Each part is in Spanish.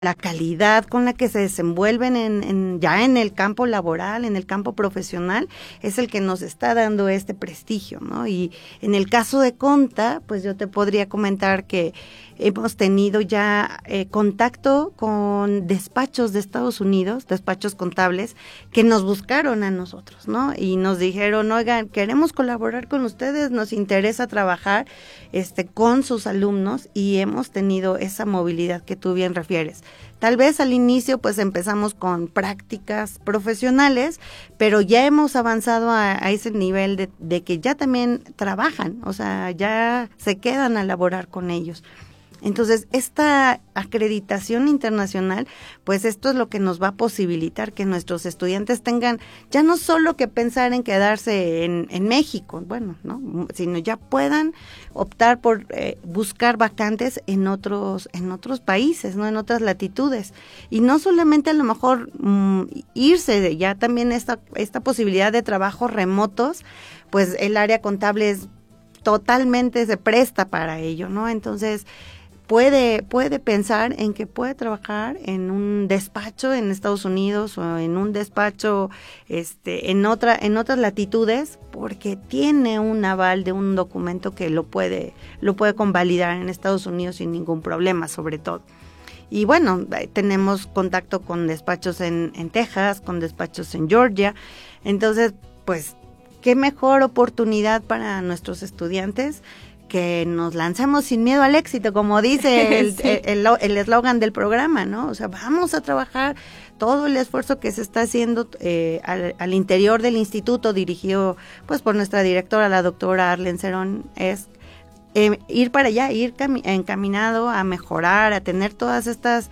la calidad con la que se desenvuelven ya en el campo laboral, en el campo profesional, es el que nos está dando este prestigio, ¿no? Y en el caso de Conta, pues yo te podría comentar que hemos tenido ya contacto con despachos de Estados Unidos, despachos contables, que nos buscaron a nosotros, ¿no? Y nos dijeron, oigan, queremos colaborar con ustedes, nos interesa trabajar con sus alumnos, y hemos tenido esa movilidad que tú bien refieres. Tal vez al inicio pues empezamos con prácticas profesionales, pero ya hemos avanzado a ese nivel de que ya también trabajan, o sea, ya se quedan a laborar con ellos. Entonces, esta acreditación internacional, pues esto es lo que nos va a posibilitar que nuestros estudiantes tengan ya no solo que pensar en quedarse en México, bueno, ¿no? Sino ya puedan optar por buscar vacantes en otros países, ¿no? En otras latitudes. Y no solamente a lo mejor irse, ya también esta posibilidad de trabajos remotos, pues el área contable totalmente se presta para ello, ¿no? Entonces, puede pensar en que puede trabajar en un despacho en Estados Unidos o en un despacho en otras latitudes, porque tiene un aval de un documento que lo puede convalidar en Estados Unidos sin ningún problema, sobre todo. Y bueno, tenemos contacto con despachos en Texas, con despachos en Georgia. Entonces, pues, qué mejor oportunidad para nuestros estudiantes que nos lancemos sin miedo al éxito, como dice sí. el eslogan del programa, ¿no? O sea, vamos a trabajar todo el esfuerzo que se está haciendo al interior del instituto, dirigido pues por nuestra directora, la doctora Arlen Cerón, es ir para allá, ir encaminado a mejorar, a tener estos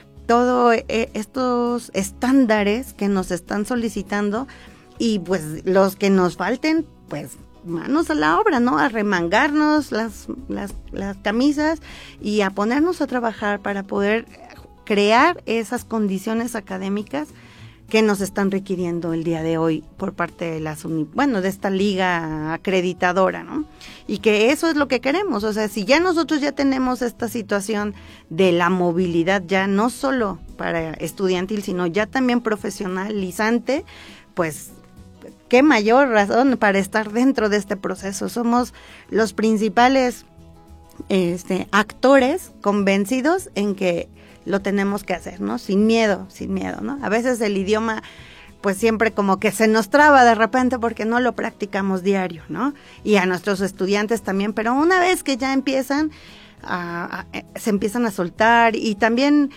estándares que nos están solicitando, y pues los que nos falten, pues manos a la obra, ¿no? A remangarnos las camisas y a ponernos a trabajar para poder crear esas condiciones académicas que nos están requiriendo el día de hoy por parte de de esta liga acreditadora, ¿no? Y que eso es lo que queremos. O sea, si ya nosotros ya tenemos esta situación de la movilidad, ya no solo para estudiantil, sino ya también profesionalizante, pues qué mayor razón para estar dentro de este proceso. Somos los principales actores convencidos en que lo tenemos que hacer, ¿no? Sin miedo, ¿no? A veces el idioma, pues siempre como que se nos traba de repente porque no lo practicamos diario, ¿no? Y a nuestros estudiantes también, pero una vez que ya empiezan, se empiezan a soltar, y también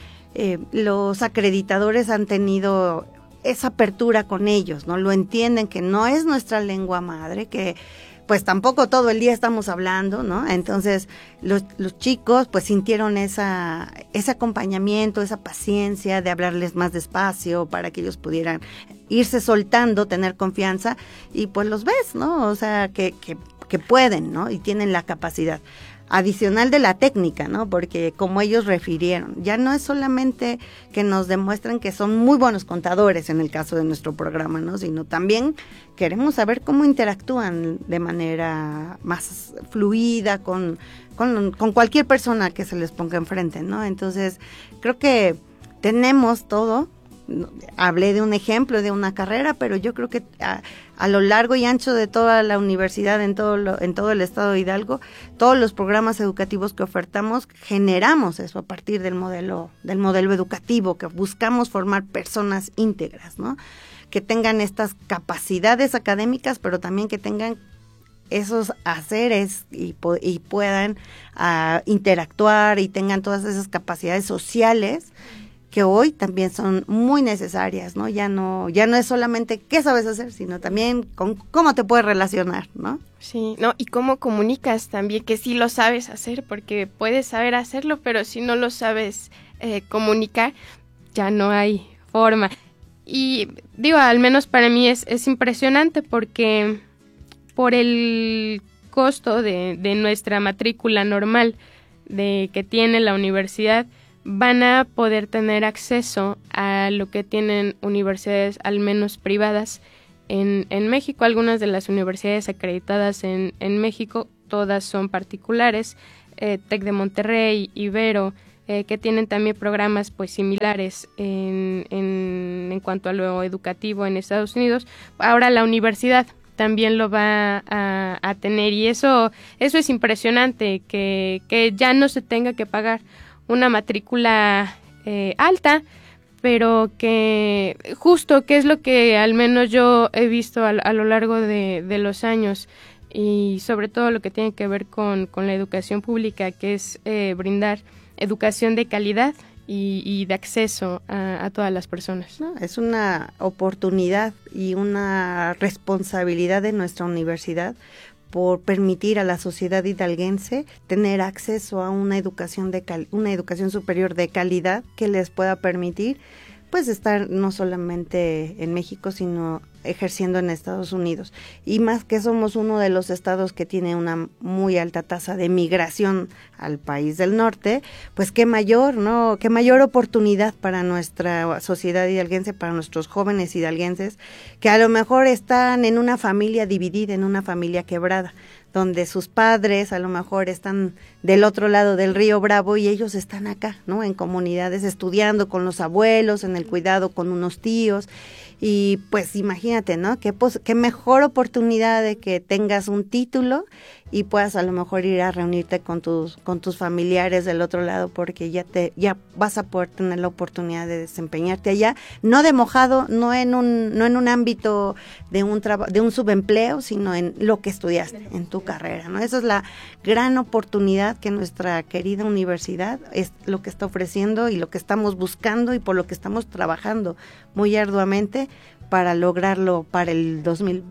los acreditadores han tenido esa apertura con ellos, ¿no? Lo entienden, que no es nuestra lengua madre, que pues tampoco todo el día estamos hablando, ¿no? Entonces los chicos pues sintieron ese acompañamiento, esa paciencia de hablarles más despacio para que ellos pudieran irse soltando, tener confianza, y pues los ves, ¿no? O sea, que pueden, ¿no? Y tienen la capacidad adicional de la técnica, ¿no? Porque como ellos refirieron, ya no es solamente que nos demuestren que son muy buenos contadores en el caso de nuestro programa, ¿no? Sino también queremos saber cómo interactúan de manera más fluida con cualquier persona que se les ponga enfrente, ¿no? Entonces, creo que tenemos todo. Hablé de un ejemplo de una carrera, pero yo creo que a lo largo y ancho de toda la universidad, en todo el estado de Hidalgo, todos los programas educativos que ofertamos, generamos eso a partir del modelo educativo, que buscamos formar personas íntegras, ¿no? Que tengan estas capacidades académicas, pero también que tengan esos haceres y puedan interactuar, y tengan todas esas capacidades sociales que hoy también son muy necesarias, ¿no? Ya no es solamente qué sabes hacer, sino también con cómo te puedes relacionar, ¿no? Sí, no, y cómo comunicas también, que sí lo sabes hacer, porque puedes saber hacerlo, pero si no lo sabes comunicar, ya no hay forma. Y digo, al menos para mí es impresionante, porque por el costo de nuestra matrícula normal que tiene la universidad, van a poder tener acceso a lo que tienen universidades, al menos privadas, en México. Algunas de las universidades acreditadas en México, todas son particulares, TEC de Monterrey, Ibero, que tienen también programas pues similares en cuanto a lo educativo en Estados Unidos. Ahora la universidad también lo va a tener, y eso es impresionante, que ya no se tenga que pagar una matrícula alta, pero que justo, que es lo que al menos yo he visto a lo largo de los años, y sobre todo lo que tiene que ver con la educación pública, que es brindar educación de calidad y de acceso a todas las personas. No, es una oportunidad y una responsabilidad de nuestra universidad por permitir a la sociedad hidalguense tener acceso a una educación una educación superior de calidad que les pueda permitir pues estar no solamente en México, sino ejerciendo en Estados Unidos. Y más que somos uno de los estados que tiene una muy alta tasa de migración al país del norte, pues qué mayor, ¿no? Qué mayor oportunidad para nuestra sociedad hidalguense, para nuestros jóvenes hidalguenses, que a lo mejor están en una familia dividida, en una familia quebrada, donde sus padres a lo mejor están del otro lado del río Bravo y ellos están acá, ¿no? En comunidades estudiando con los abuelos, en el cuidado con unos tíos, y pues imagínate, ¿no? Qué mejor oportunidad de que tengas un título y puedas a lo mejor ir a reunirte con tus familiares del otro lado, porque ya vas a poder tener la oportunidad de desempeñarte allá, no de mojado, no en un ámbito de un subempleo, sino en lo que estudiaste, en tu carrera, ¿no? Esa es la gran oportunidad que nuestra querida universidad es lo que está ofreciendo y lo que estamos buscando y por lo que estamos trabajando muy arduamente para lograrlo para el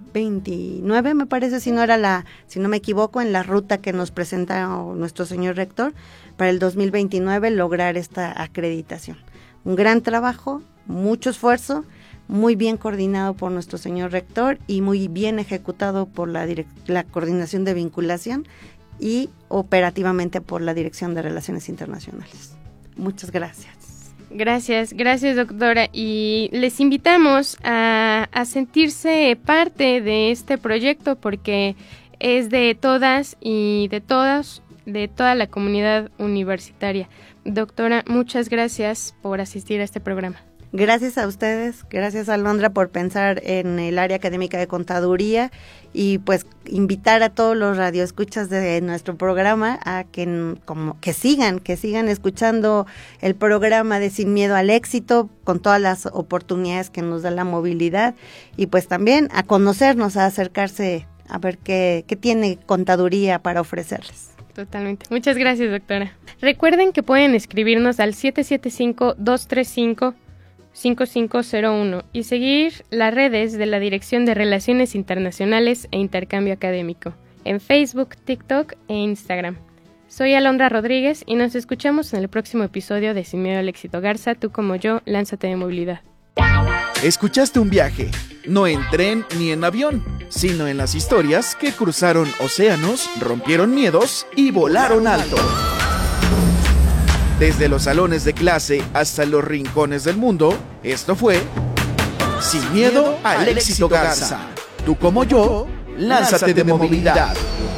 2029, me parece, si no me equivoco, en la ruta que nos presenta nuestro señor rector, para el 2029 lograr esta acreditación. Un gran trabajo, mucho esfuerzo, muy bien coordinado por nuestro señor rector y muy bien ejecutado por la coordinación de vinculación y operativamente por la Dirección de Relaciones Internacionales. Muchas gracias. Gracias, doctora, y les invitamos a sentirse parte de este proyecto, porque es de todas y de todas, de toda la comunidad universitaria. Doctora, muchas gracias por asistir a este programa. Gracias a ustedes, gracias Alondra por pensar en el área académica de contaduría y pues invitar a todos los radioescuchas de nuestro programa a que sigan escuchando el programa de Sin Miedo al Éxito, con todas las oportunidades que nos da la movilidad, y pues también a conocernos, a acercarse a ver qué tiene contaduría para ofrecerles. Totalmente. Muchas gracias, doctora. Recuerden que pueden escribirnos al 775-235-5501 y seguir las redes de la Dirección de Relaciones Internacionales e Intercambio Académico en Facebook, TikTok e Instagram. Soy Alondra Rodríguez y nos escuchamos en el próximo episodio de Sin Miedo al Éxito. Garza, tú como yo, lánzate de movilidad. Escuchaste un viaje, no en tren ni en avión, sino en las historias que cruzaron océanos, rompieron miedos y volaron alto. Desde los salones de clase hasta los rincones del mundo, esto fue Sin Miedo al Éxito Garza. Tú como yo, lánzate de movilidad.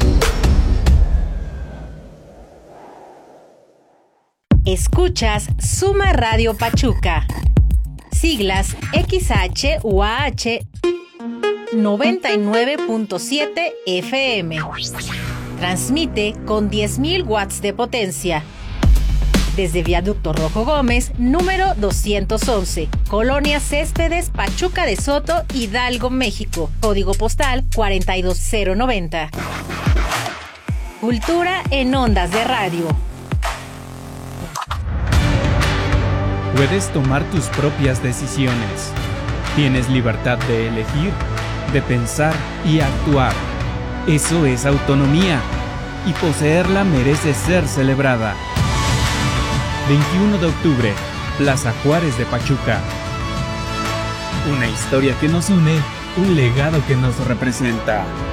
Escuchas Suma Radio Pachuca. Siglas XHUAH 99.7 FM. Transmite con 10.000 watts de potencia. Desde Viaducto Rojo Gómez, número 211, Colonia Céspedes, Pachuca de Soto, Hidalgo, México. Código postal 42090. Cultura en ondas de radio. Puedes tomar tus propias decisiones. Tienes libertad de elegir, de pensar y actuar. Eso es autonomía. Y poseerla merece ser celebrada. 21 de octubre, Plaza Juárez de Pachuca. Una historia que nos une, un legado que nos representa.